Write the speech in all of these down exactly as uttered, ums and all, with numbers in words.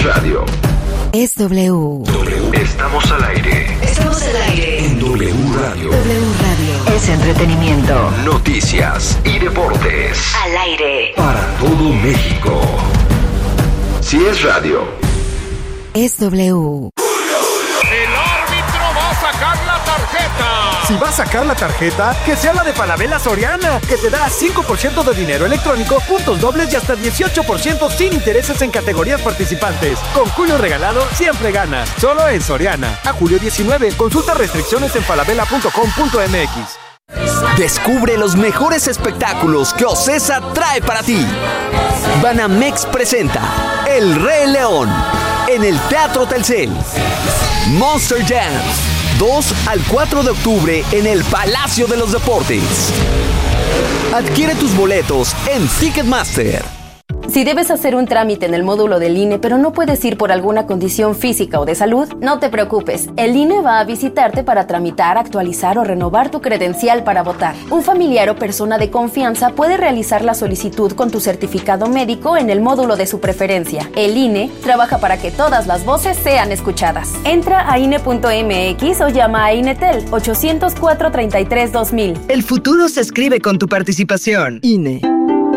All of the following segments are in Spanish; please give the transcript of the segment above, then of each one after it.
es radio. Es W. W. Estamos al aire. Estamos al aire. En W Radio. W Radio. Es entretenimiento. Noticias y deportes. Al aire. Para todo México. Si es radio. Es W. El árbitro va a sacar la tarjeta. Si va a sacar la tarjeta, que sea la de Falabella Soriana, que te da cinco por ciento de dinero electrónico, puntos dobles y hasta dieciocho por ciento sin intereses en categorías participantes. Con Julio regalado, siempre ganas. Solo en Soriana. A julio diecinueve. Consulta restricciones en falabella punto com punto m x. Descubre los mejores espectáculos que Ocesa trae para ti. Banamex presenta El Rey León en el Teatro Telcel. Monster Jam, dos al cuatro de octubre en el Palacio de los Deportes. Adquiere tus boletos en Ticketmaster. Si debes hacer un trámite en el módulo del I N E, pero no puedes ir por alguna condición física o de salud, no te preocupes. El I N E va a visitarte para tramitar, actualizar o renovar tu credencial para votar. Un familiar o persona de confianza puede realizar la solicitud con tu certificado médico en el módulo de su preferencia. El I N E trabaja para que todas las voces sean escuchadas. Entra a I N E punto M X o llama a INETEL ochocientos cuatro treinta y tres dos mil. El futuro se escribe con tu participación. I N E.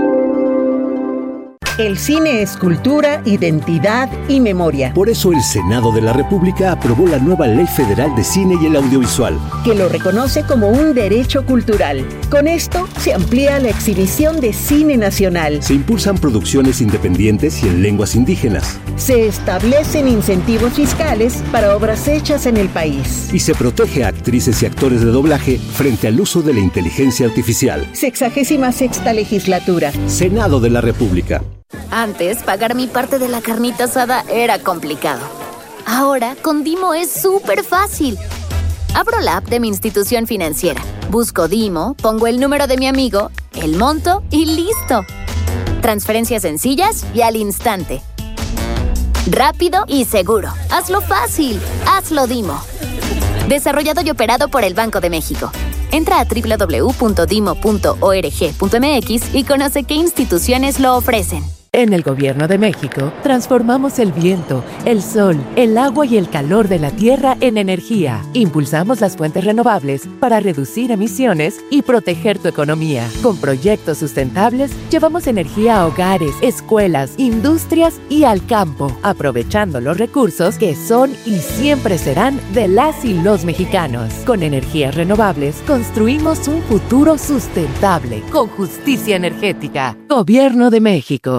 El cine es cultura, identidad y memoria. Por eso el Senado de la República aprobó la nueva Ley Federal de Cine y el Audiovisual, que lo reconoce como un derecho cultural. Con esto se amplía la exhibición de cine nacional. Se impulsan producciones independientes y en lenguas indígenas. Se establecen incentivos fiscales para obras hechas en el país. Y se protege a actrices y actores de doblaje frente al uso de la inteligencia artificial. Sexagésima sexta legislatura. Senado de la República. Antes, pagar mi parte de la carnita asada era complicado. Ahora, con Dimo es súper fácil. Abro la app de mi institución financiera, busco Dimo, pongo el número de mi amigo, el monto y ¡listo! Transferencias sencillas y al instante. Rápido y seguro. Hazlo fácil. Hazlo Dimo. Desarrollado y operado por el Banco de México. Entra a doble u doble u doble u punto dimo punto org punto m x y conoce qué instituciones lo ofrecen. En el Gobierno de México, transformamos el viento, el sol, el agua y el calor de la tierra en energía. Impulsamos las fuentes renovables para reducir emisiones y proteger tu economía. Con proyectos sustentables, llevamos energía a hogares, escuelas, industrias y al campo, aprovechando los recursos que son y siempre serán de las y los mexicanos. Con energías renovables, construimos un futuro sustentable, con justicia energética. Gobierno de México.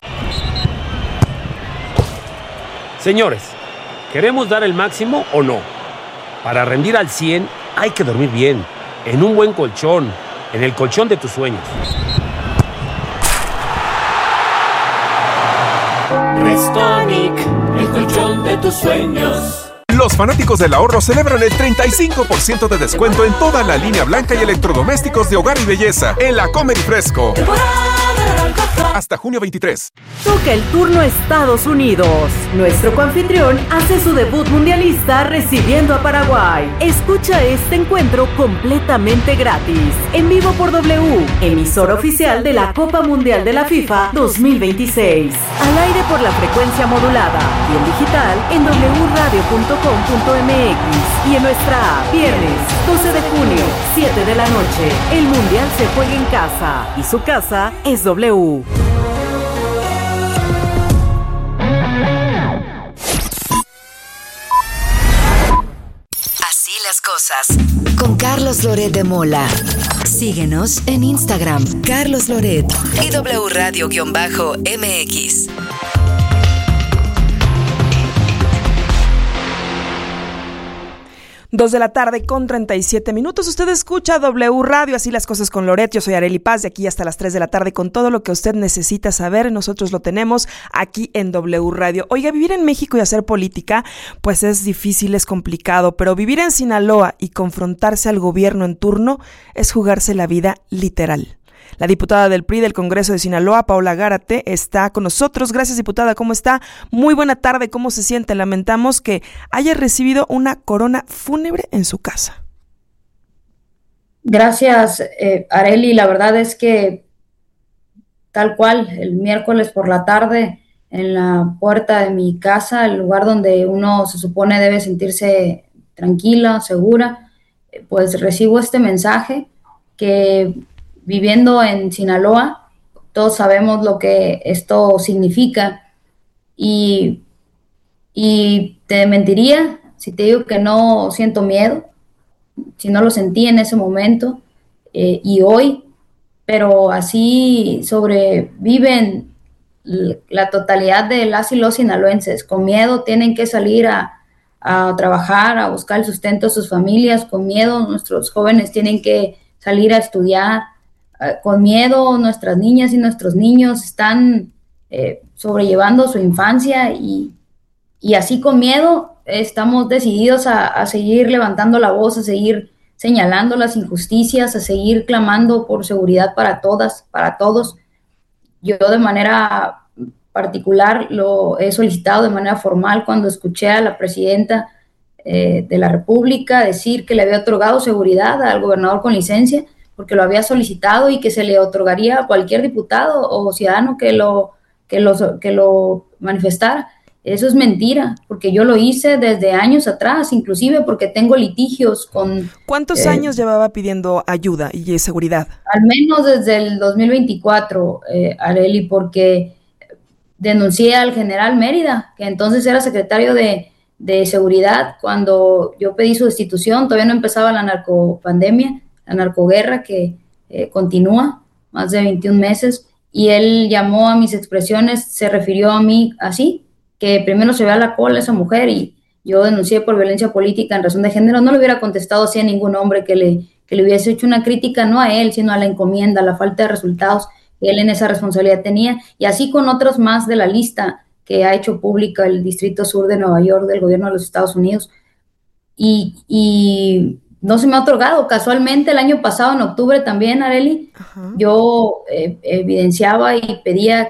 Señores, ¿queremos dar el máximo o no? Para rendir al cien hay que dormir bien, en un buen colchón, en el colchón de tus sueños. Restonic, el colchón de tus sueños. Los fanáticos del ahorro celebran el treinta y cinco por ciento de descuento en toda la línea blanca y electrodomésticos de hogar y belleza en la Comer y Fresco. Hasta junio veintitrés. Toca el turno Estados Unidos. Nuestro coanfitrión hace su debut mundialista recibiendo a Paraguay. Escucha este encuentro completamente gratis. En vivo por W, emisora oficial de la Copa Mundial de la FIFA dos mil veintiséis. Al aire por la frecuencia modulada y en digital en doble u radio punto com punto m x y en nuestra app. Viernes doce de junio, siete de la noche. El Mundial se juega en casa y su casa es W. Así las cosas. Con Carlos Loret de Mola. Síguenos en Instagram, Carlos Loret y W Radio-M X. Dos de la tarde con treinta y siete minutos. Usted escucha W Radio, así las cosas con Loret. Yo soy Arely Paz, de aquí hasta las tres de la tarde con todo lo que usted necesita saber. Nosotros lo tenemos aquí en W Radio. Oiga, vivir en México y hacer política, pues es difícil, es complicado, pero vivir en Sinaloa y confrontarse al gobierno en turno es jugarse la vida literal. La diputada del P R I del Congreso de Sinaloa, Paola Gárate, está con nosotros. Gracias, diputada. ¿Cómo está? Muy buena tarde. ¿Cómo se siente? Lamentamos que haya recibido una corona fúnebre en su casa. Gracias, eh, Arely. La verdad es que tal cual, el miércoles por la tarde en la puerta de mi casa, el lugar donde uno se supone debe sentirse tranquila, segura, pues recibo este mensaje que viviendo en Sinaloa, todos sabemos lo que esto significa y, y te mentiría si te digo que no siento miedo, si no lo sentí en ese momento eh, y hoy, pero así sobreviven la totalidad de las y los sinaloenses. Con miedo tienen que salir a, a trabajar, a buscar el sustento de sus familias. Con miedo nuestros jóvenes tienen que salir a estudiar. Uh, con miedo nuestras niñas y nuestros niños están eh, sobrellevando su infancia y, y así con miedo estamos decididos a, a seguir levantando la voz, a seguir señalando las injusticias, a seguir clamando por seguridad para todas, para todos. Yo de manera particular lo he solicitado de manera formal cuando escuché a la presidenta eh, de la República decir que le había otorgado seguridad al gobernador con licencia, porque lo había solicitado y que se le otorgaría a cualquier diputado o ciudadano que lo, que lo, que lo manifestara. Eso es mentira, porque yo lo hice desde años atrás, inclusive porque tengo litigios con... ¿Cuántos eh, años llevaba pidiendo ayuda y seguridad? Al menos desde el dos mil veinticuatro, eh, Arely, porque denuncié al general Mérida, que entonces era secretario de, de Seguridad, cuando yo pedí su destitución. Todavía no empezaba la narcopandemia, la narcoguerra que eh, continúa, más de veintiún meses, y él llamó a mis expresiones, se refirió a mí así, que primero se vea la cola esa mujer, y yo denuncié por violencia política en razón de género. No le hubiera contestado así a ningún hombre que le, que le hubiese hecho una crítica, no a él, sino a la encomienda, a la falta de resultados que él en esa responsabilidad tenía, y así con otros más de la lista que ha hecho pública el Distrito Sur de Nueva York del gobierno de los Estados Unidos. Y, y no se me ha otorgado. Casualmente el año pasado, en octubre también, Arely, uh-huh. yo eh, evidenciaba y pedía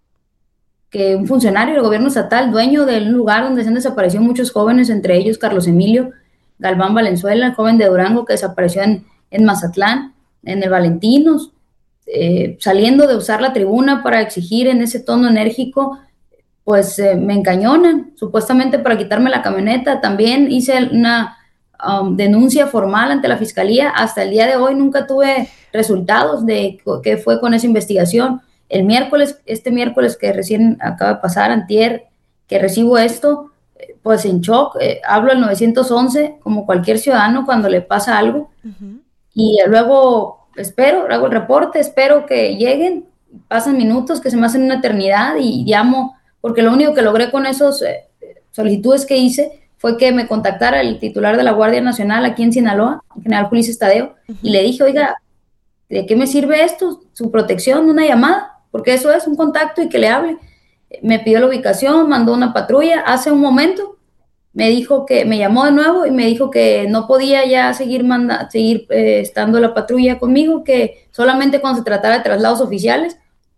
que un funcionario del gobierno estatal, dueño del lugar donde se han desaparecido muchos jóvenes, entre ellos Carlos Emilio Galván Valenzuela, el joven de Durango que desapareció en, en Mazatlán, en el Valentinos, eh, saliendo de usar la tribuna para exigir en ese tono enérgico, pues eh, me encañonan, supuestamente para quitarme la camioneta. También hice una um, denuncia formal ante la fiscalía. Hasta el día de hoy nunca tuve resultados de qué fue con esa investigación. El miércoles, este miércoles que recién acaba de pasar, antier, que recibo esto, pues en shock, eh, hablo al nueve once como cualquier ciudadano cuando le pasa algo, uh-huh. y luego espero, hago el reporte, espero que lleguen, pasan minutos que se me hacen una eternidad y llamo, porque lo único que logré con esos eh, solicitudes que hice fue que me contactara el titular de la Guardia Nacional aquí en Sinaloa, el general Ulises Tadeo, uh-huh. y le dije, oiga, ¿de qué me sirve esto? Su protección, una llamada, porque eso es un contacto y que le hable. Me pidió la ubicación, mandó una patrulla. Hace un momento me dijo que, me llamó de nuevo y me dijo que no podía ya seguir, manda, seguir eh, estando la patrulla conmigo, que solamente cuando se tratara de traslados oficiales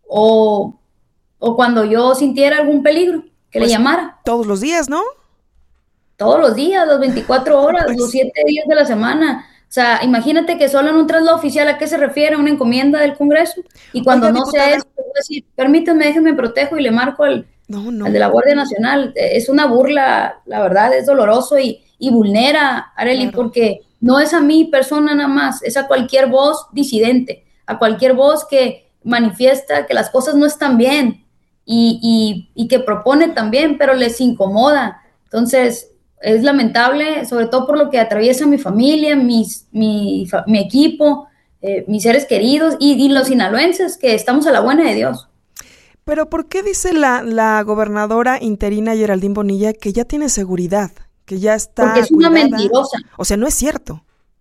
o, o cuando yo sintiera algún peligro, que pues le llamara. Todos los días, ¿no? Todos los días, las veinticuatro horas, pues los siete días de la semana. O sea, imagínate que solo en un traslado oficial, ¿a qué se refiere? ¿Una encomienda del Congreso? Y cuando Oiga, no diputada, sea eso, voy a decir, permítanme, déjenme protejo y le marco al, no, no. al de la Guardia Nacional. Es una burla, la verdad, es doloroso y, y vulnera, Arely, claro. porque no es a mi persona nada más, es a cualquier voz disidente, a cualquier voz que manifiesta que las cosas no están bien y, y, y que propone también, pero les incomoda. Entonces, es lamentable, sobre todo por lo que atraviesa mi familia, mis, mi, mi equipo, eh, mis seres queridos y, y los sinaloenses, que estamos a la buena de Dios. Pero ¿por qué dice la, la gobernadora interina Geraldine Bonilla que ya tiene seguridad, que ya está Porque es una cuidada? Mentirosa. O sea, no es cierto.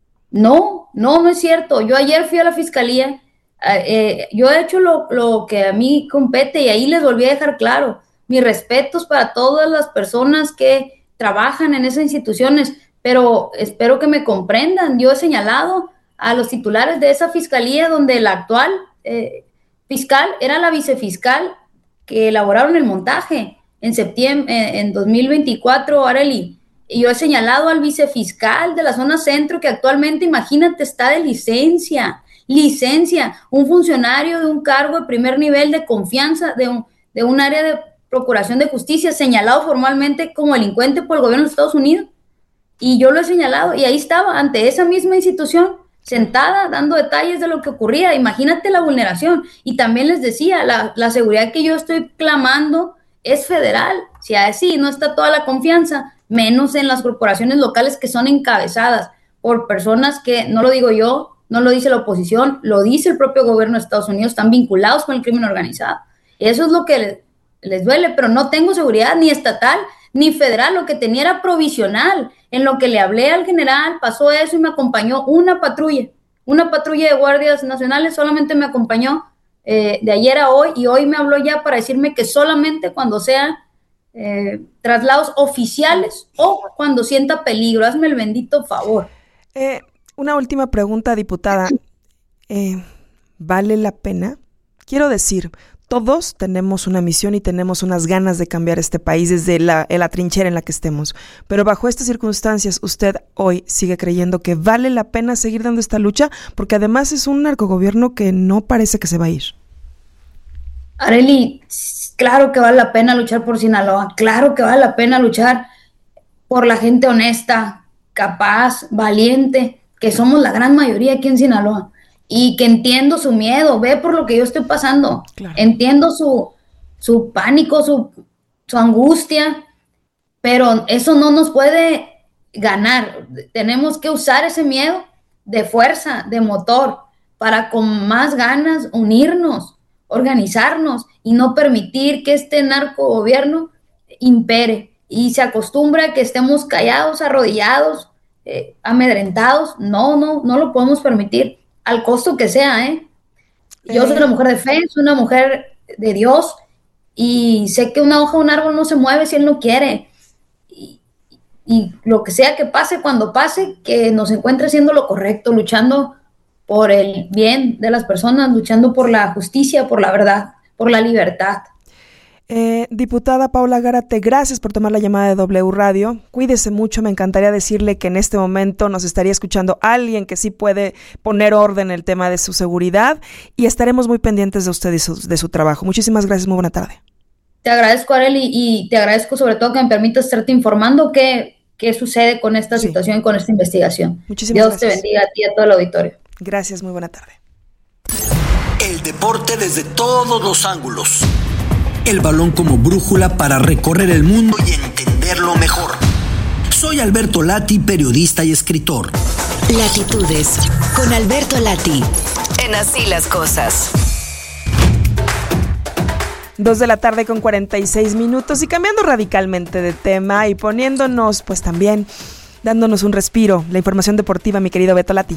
No, no, no es cierto. Yo ayer fui a la fiscalía, eh, yo he hecho lo, lo que a mí compete y ahí les volví a dejar claro. Mis respetos para todas las personas que trabajan en esas instituciones, pero espero que me comprendan. Yo he señalado a los titulares de esa fiscalía donde la actual eh, fiscal era la vicefiscal que elaboraron el montaje en septiembre, eh, en dos mil veinticuatro, Arely. Y yo he señalado al vicefiscal de la zona centro que actualmente, imagínate, está de licencia, licencia, un funcionario de un cargo de primer nivel de confianza, de un, de un área de Procuración de Justicia, señalado formalmente como delincuente por el gobierno de Estados Unidos. Y yo lo he señalado, y ahí estaba, ante esa misma institución, sentada, dando detalles de lo que ocurría. Imagínate la vulneración. Y también les decía, la, la seguridad que yo estoy clamando es federal. Si así no está toda la confianza, menos en las corporaciones locales que son encabezadas por personas que, no lo digo yo, no lo dice la oposición, lo dice el propio gobierno de Estados Unidos, están vinculados con el crimen organizado. Eso es lo que les, les duele, pero no tengo seguridad ni estatal ni federal, lo que tenía era provisional. En lo que le hablé al general, pasó eso y me acompañó una patrulla, una patrulla de guardias nacionales, solamente me acompañó eh, de ayer a hoy, y hoy me habló ya para decirme que solamente cuando sean eh, traslados oficiales o cuando sienta peligro. Hazme el bendito favor. Eh, una última pregunta, diputada. Eh, ¿Vale la pena? Quiero decir, todos tenemos una misión y tenemos unas ganas de cambiar este país desde la, la trinchera en la que estemos. Pero bajo estas circunstancias, ¿usted hoy sigue creyendo que vale la pena seguir dando esta lucha? Porque además es un narcogobierno que no parece que se va a ir. Arely, claro que vale la pena luchar por Sinaloa. Claro que vale la pena luchar por la gente honesta, capaz, valiente, que somos la gran mayoría aquí en Sinaloa. Y que entiendo su miedo, ve por lo que yo estoy pasando, claro. Entiendo su, su pánico, su, su angustia, pero eso no nos puede ganar. Tenemos que usar ese miedo de fuerza, de motor, para con más ganas unirnos, organizarnos y no permitir que este narcogobierno impere y se acostumbre a que estemos callados, arrodillados, eh, amedrentados. No, no, no lo podemos permitir. Al costo que sea, ¿eh? Yo soy una mujer de fe, soy una mujer de Dios, y sé que una hoja de un árbol no se mueve si Él no quiere. Y, y lo que sea que pase, cuando pase, que nos encuentre haciendo lo correcto, luchando por el bien de las personas, luchando por la justicia, por la verdad, por la libertad. Eh, diputada Paula Gárate, gracias por tomar la llamada de W Radio. Cuídese mucho, me encantaría decirle que en este momento nos estaría escuchando alguien que sí puede poner orden en el tema de su seguridad, y estaremos muy pendientes de usted y su, de su trabajo. Muchísimas gracias, muy buena tarde. Te agradezco, Arely, y te agradezco sobre todo que me permitas estarte informando qué, qué sucede con esta sí. situación y con esta investigación. Muchísimas Dios gracias. te bendiga a ti y a todo el auditorio. Gracias, muy buena tarde. El deporte desde todos los ángulos. El balón como brújula para recorrer el mundo y entenderlo mejor. Soy Alberto Lati, periodista y escritor. Latitudes, con Alberto Lati, en Así las Cosas. Dos de la tarde con cuarenta y seis minutos, y cambiando radicalmente de tema y poniéndonos, pues también, dándonos un respiro, la información deportiva, mi querido Beto Lati.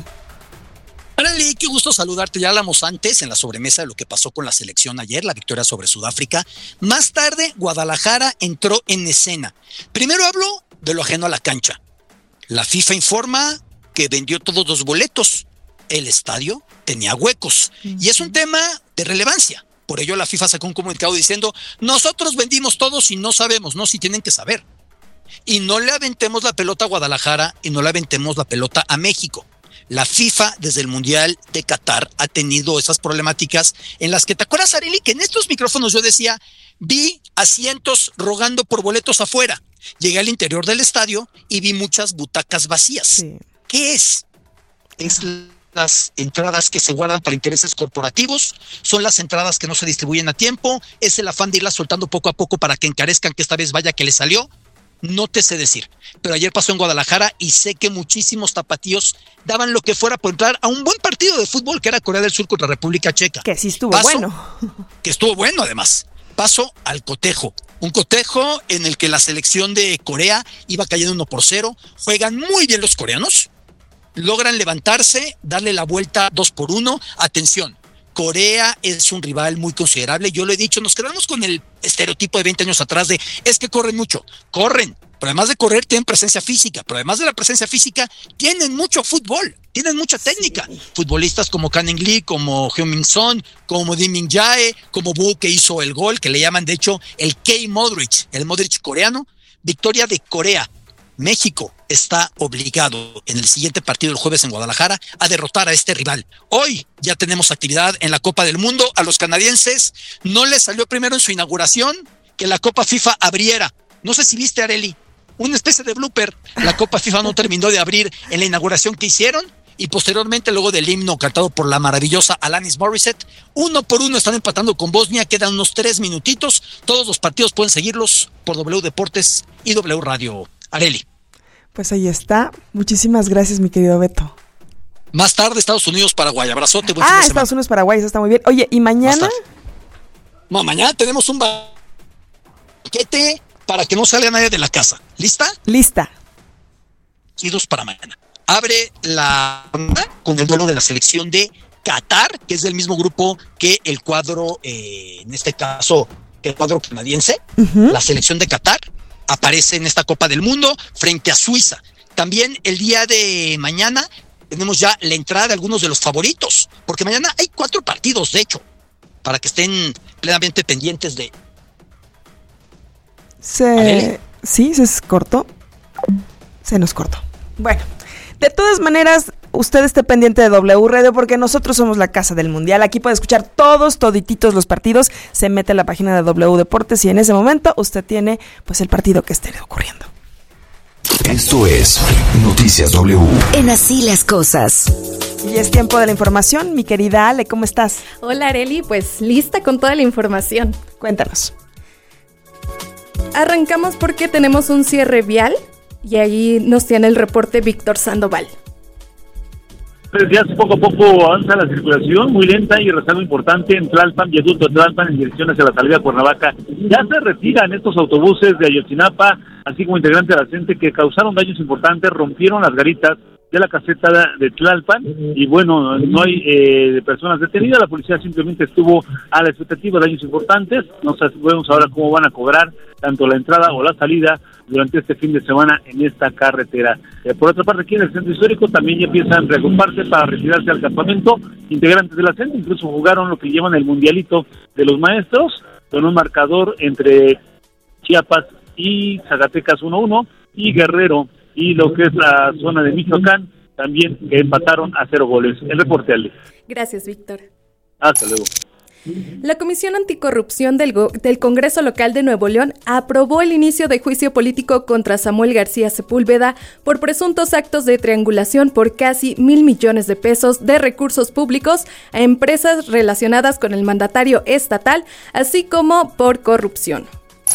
Arely, qué gusto saludarte. Ya hablamos antes en la sobremesa de lo que pasó con la selección ayer, la victoria sobre Sudáfrica. Más tarde, Guadalajara entró en escena. Primero hablo de lo ajeno a la cancha. La FIFA informa que vendió todos los boletos. El estadio tenía huecos. Uh-huh. Y es un tema de relevancia. Por ello la FIFA sacó un comunicado diciendo: nosotros vendimos todos y no sabemos, no, si tienen que saber. Y no le aventemos la pelota a Guadalajara y no le aventemos la pelota a México. La FIFA desde el Mundial de Qatar ha tenido esas problemáticas en las que, ¿te acuerdas, Arely, que en estos micrófonos yo decía, vi asientos rogando por boletos afuera? Llegué al interior del estadio y vi muchas butacas vacías. Sí. ¿Qué es? Es las entradas que se guardan para intereses corporativos, son las entradas que no se distribuyen a tiempo, es el afán de irlas soltando poco a poco para que encarezcan, que esta vez vaya que le salió. No te sé decir, pero ayer pasó en Guadalajara y sé que muchísimos tapatíos daban lo que fuera por entrar a un buen partido de fútbol que era Corea del Sur contra República Checa. Que sí estuvo Paso, bueno. Que estuvo bueno además. Paso al cotejo. Un cotejo en el que la selección de Corea iba cayendo uno por cero. Juegan muy bien los coreanos. Logran levantarse, darle la vuelta dos por uno. Atención. Corea es un rival muy considerable. Yo lo he dicho, nos quedamos con el estereotipo de veinte años atrás de es que corren mucho. Corren, pero además de correr tienen presencia física, pero además de la presencia física tienen mucho fútbol, tienen mucha técnica. Sí. Futbolistas como Kang In-lee, como Heung-min Son, como Lee Min-jae, como Bu, que hizo el gol, que le llaman de hecho el K-Modric, el Modric coreano. Victoria de Corea. México está obligado en el siguiente partido el jueves en Guadalajara a derrotar a este rival. Hoy ya tenemos actividad en la Copa del Mundo. A los canadienses no les salió primero en su inauguración que la Copa FIFA abriera. No sé si viste, Areli, una especie de blooper. La Copa FIFA no terminó de abrir en la inauguración que hicieron y posteriormente, luego del himno cantado por la maravillosa Alanis Morissette, uno por uno están empatando con Bosnia. Quedan unos tres minutitos. Todos los partidos pueden seguirlos por W Deportes y W Radio. Areli. Pues ahí está. Muchísimas gracias, mi querido Beto. Más tarde, Estados Unidos, Paraguay. Abrazote. Buen ah, Estados Unidos, Paraguay. Eso está muy bien. Oye, ¿y mañana? No, mañana tenemos un banquete para que no salga nadie de la casa. ¿Lista? Lista. Y dos para mañana. Abre la ronda con el duelo de la selección de Qatar, que es del mismo grupo que el cuadro, eh, en este caso, el cuadro canadiense. Uh-huh. La selección de Qatar aparece en esta Copa del Mundo frente a Suiza. También el día de mañana tenemos ya la entrada de algunos de los favoritos, porque mañana hay cuatro partidos, de hecho, para que estén plenamente pendientes de... Se... Sí, se cortó. Se nos cortó. Bueno, de todas maneras, usted esté pendiente de W Radio porque nosotros somos la casa del mundial. Aquí puede escuchar todos, todititos los partidos. Se mete a la página de W Deportes y en ese momento usted tiene pues el partido que esté ocurriendo. Esto es Noticias W. En Así las Cosas. Y es tiempo de la información. Mi querida Ale, ¿cómo estás? Hola, Areli, pues lista con toda la información. Cuéntanos. Arrancamos porque tenemos un cierre vial y ahí nos tiene el reporte Víctor Sandoval. Ya poco a poco avanza la circulación, muy lenta y rezago importante en Tlalpan, viaducto Tlalpan en dirección hacia la salida a Cuernavaca. Ya se retiran estos autobuses de Ayotzinapa, así como integrantes de la gente que causaron daños importantes, rompieron las garitas de la caseta de Tlalpan y bueno, no hay eh, personas detenidas. La policía simplemente estuvo a la expectativa de daños importantes. No sabemos ahora cómo van a cobrar tanto la entrada o la salida durante este fin de semana en esta carretera. Eh, por otra parte, aquí en el centro histórico también ya empiezan a reagruparse para retirarse al campamento. Integrantes de la gente incluso jugaron lo que llaman el mundialito de los maestros, con un marcador entre Chiapas y Zacatecas uno uno y Guerrero y lo que es la zona de Michoacán, también que empataron a cero goles. El reporte, Ale. Gracias, Víctor. Hasta luego. La Comisión Anticorrupción del, Go- del Congreso Local de Nuevo León aprobó el inicio de juicio político contra Samuel García Sepúlveda por presuntos actos de triangulación por casi mil millones de pesos de recursos públicos a empresas relacionadas con el mandatario estatal, así como por corrupción.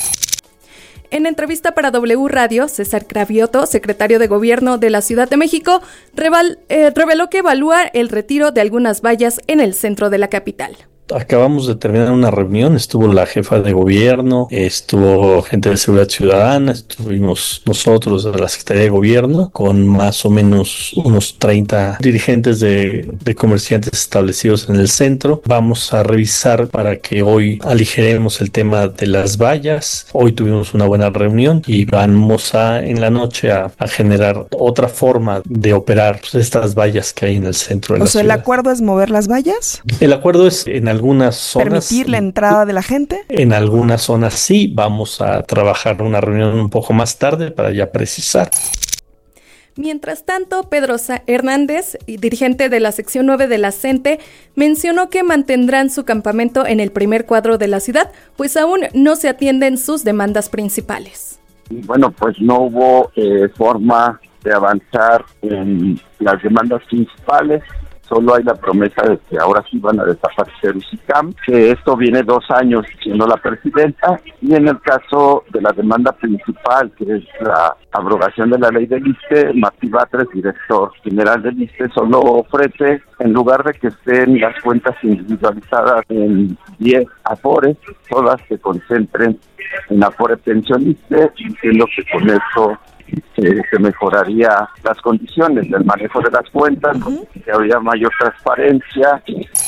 En entrevista para W Radio, César Cravioto, secretario de Gobierno de la Ciudad de México, reval, eh, reveló que evalúa el retiro de algunas vallas en el centro de la capital. Acabamos de terminar una reunión, estuvo la jefa de gobierno, estuvo gente de seguridad ciudadana, estuvimos nosotros de la Secretaría de Gobierno con más o menos unos treinta dirigentes de, de comerciantes establecidos en el centro. Vamos a revisar para que hoy aligeremos el tema de las vallas. Hoy tuvimos una buena reunión y vamos a en la noche a, a generar otra forma de operar pues, estas vallas que hay en el centro de o la sea, ciudad. ¿el acuerdo es mover las vallas? El acuerdo es en algunas zonas. ¿Permitir la entrada de la gente? En algunas zonas sí. Vamos a trabajar una reunión un poco más tarde para ya precisar. Mientras tanto, Pedro Hernández, dirigente de la sección nueve de la CENTE, mencionó que mantendrán su campamento en el primer cuadro de la ciudad, pues aún no se atienden sus demandas principales. Bueno, pues no hubo eh, forma de avanzar en las demandas principales. Solo hay la promesa de que ahora sí van a desaparecer U C I C A M, que esto viene dos años siendo la presidenta, y en el caso de la demanda principal, que es la abrogación de la ley del I S S S E, Martí Batres, director general del I S S S E, solo ofrece, en lugar de que estén las cuentas individualizadas en diez afores, todas se concentren en afore pensionista, diciendo que con esto Eh, se mejoraría las condiciones del manejo de las cuentas, uh-huh. que habría mayor transparencia.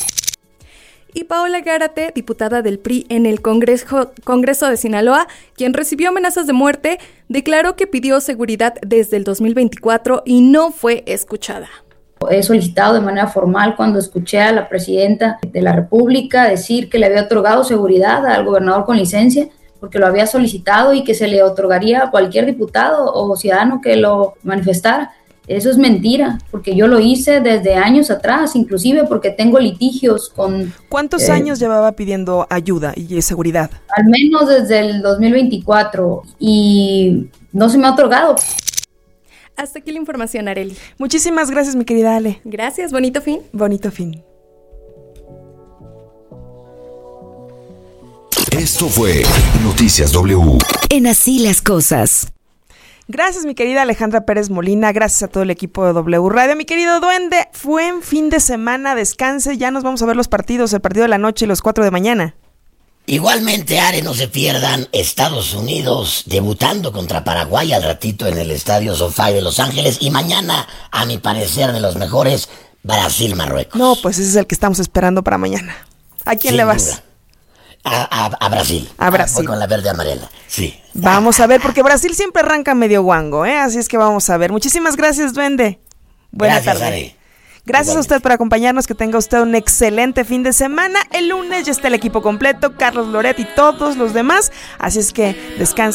Y Paola Gárate, diputada del P R I en el Congreso, Congreso de Sinaloa, quien recibió amenazas de muerte, declaró que pidió seguridad desde el dos mil veinticuatro y no fue escuchada. He solicitado de manera formal cuando escuché a la presidenta de la República decir que le había otorgado seguridad al gobernador con licencia, porque lo había solicitado y que se le otorgaría a cualquier diputado o ciudadano que lo manifestara. Eso es mentira, porque yo lo hice desde años atrás, inclusive porque tengo litigios con... ¿Cuántos eh, años llevaba pidiendo ayuda y seguridad? Al menos desde el dos mil veinticuatro y no se me ha otorgado. Hasta aquí la información, Arely. Muchísimas gracias, mi querida Ale. Gracias, bonito fin. Bonito fin. Esto fue Noticias W. En Así las Cosas. Gracias, mi querida Alejandra Pérez Molina. Gracias a todo el equipo de W Radio. Mi querido Duende, buen fin de semana, descanse. Ya nos vamos a ver los partidos, el partido de la noche y los cuatro de mañana. Igualmente, Are, no se pierdan Estados Unidos debutando contra Paraguay al ratito en el Estadio SoFi de Los Ángeles. Y mañana, a mi parecer, de los mejores, Brasil-Marruecos. No, pues ese es el que estamos esperando para mañana. ¿A quién Sin le vas? duda. A, a, a Brasil. A Brasil. Voy con la verde amarela, sí. Vamos a ver, porque Brasil siempre arranca medio guango, ¿eh? Así es que vamos a ver. Muchísimas gracias, Duende. Buena Gracias, tarde. Are. Gracias Igualmente. a usted por acompañarnos, que tenga usted un excelente fin de semana. El lunes ya está el equipo completo, Carlos Loret y todos los demás, así es que descanse.